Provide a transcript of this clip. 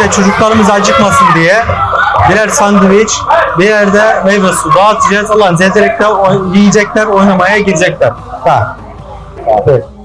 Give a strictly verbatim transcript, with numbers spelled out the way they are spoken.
de çocuklarımız acıkmasın diye birer sandviç, birer de meyve suyu dağıtacağız. Allah'ın zevzekler, yiyecekler, oynamaya girecekler. Tamam. Evet.